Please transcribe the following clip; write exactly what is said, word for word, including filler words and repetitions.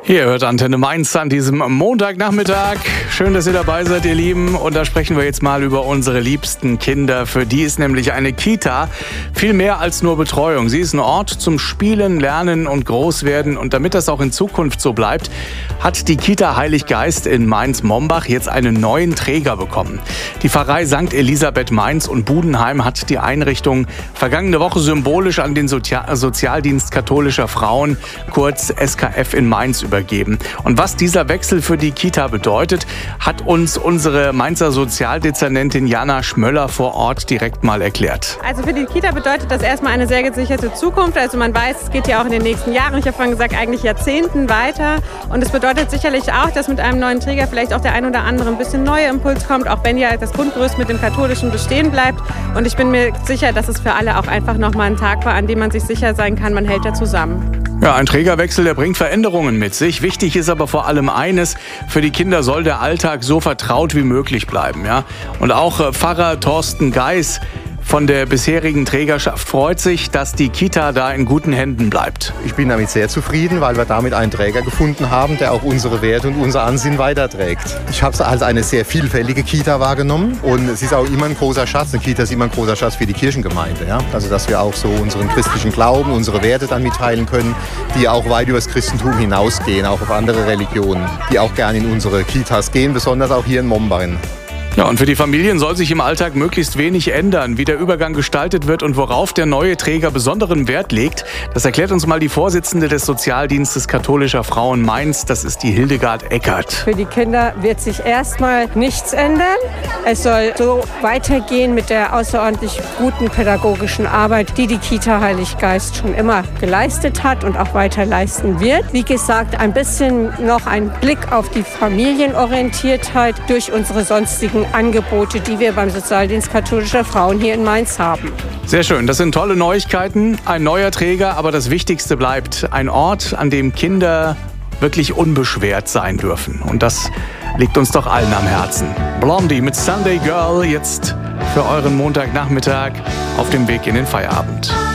Ihr hört Antenne Mainz an diesem Montagnachmittag. Schön, dass ihr dabei seid, ihr Lieben. Und da sprechen wir jetzt mal über unsere liebsten Kinder. Für die ist nämlich eine Kita viel mehr als nur Betreuung. Sie ist ein Ort zum Spielen, Lernen und Großwerden. Und damit das auch in Zukunft so bleibt, hat die Kita Heiliggeist in Mainz-Mombach jetzt einen neuen Träger bekommen. Die Pfarrei Sankt Elisabeth Mainz und Budenheim hat die Einrichtung vergangene Woche symbolisch an den Sozial- Sozialdienst katholischer Frauen, kurz S K F in Mainz, übergeben. Und was dieser Wechsel für die Kita bedeutet, hat uns unsere Mainzer Sozialdezernentin Jana Schmöller vor Ort direkt mal erklärt. Also für die Kita bedeutet das erstmal eine sehr gesicherte Zukunft. Also man weiß, es geht ja auch in den nächsten Jahren, ich habe vorhin gesagt, eigentlich Jahrzehnten weiter. Und es bedeutet sicherlich auch, dass mit einem neuen Träger vielleicht auch der ein oder andere ein bisschen neuer Impuls kommt, auch wenn ja das Grundgerüst mit dem Katholischen bestehen bleibt. Und ich bin mir sicher, dass es für alle auch einfach nochmal ein Tag war, an dem man sich sicher sein kann, man hält da zusammen. Ja, ein Trägerwechsel, der bringt Veränderungen mit sich. Wichtig ist aber vor allem eines: Für die Kinder soll der Alltag so vertraut wie möglich bleiben. Ja? Und auch äh, Pfarrer Thorsten Geis von der bisherigen Trägerschaft freut sich, dass die Kita da in guten Händen bleibt. Ich bin damit sehr zufrieden, weil wir damit einen Träger gefunden haben, der auch unsere Werte und unser Ansinnen weiterträgt. Ich habe es als eine sehr vielfältige Kita wahrgenommen und es ist auch immer ein großer Schatz. Eine Kita ist immer ein großer Schatz für die Kirchengemeinde. Ja? Also dass wir auch so unseren christlichen Glauben, unsere Werte dann mitteilen können, die auch weit über das Christentum hinausgehen, auch auf andere Religionen, die auch gerne in unsere Kitas gehen, besonders auch hier in Mombach. Ja, und für die Familien soll sich im Alltag möglichst wenig ändern. Wie der Übergang gestaltet wird und worauf der neue Träger besonderen Wert legt, das erklärt uns mal die Vorsitzende des Sozialdienstes katholischer Frauen Mainz, das ist die Hildegard Eckert. Für die Kinder wird sich erstmal nichts ändern. Es soll so weitergehen mit der außerordentlich guten pädagogischen Arbeit, die die Kita Heiliggeist schon immer geleistet hat und auch weiter leisten wird. Wie gesagt, ein bisschen noch ein Blick auf die Familienorientiertheit durch unsere sonstigen Angebote, die wir beim Sozialdienst katholischer Frauen hier in Mainz haben. Sehr schön, das sind tolle Neuigkeiten. Ein neuer Träger, aber das Wichtigste bleibt: ein Ort, an dem Kinder wirklich unbeschwert sein dürfen. Und das liegt uns doch allen am Herzen. Blondie mit Sunday Girl jetzt für euren Montagnachmittag auf dem Weg in den Feierabend.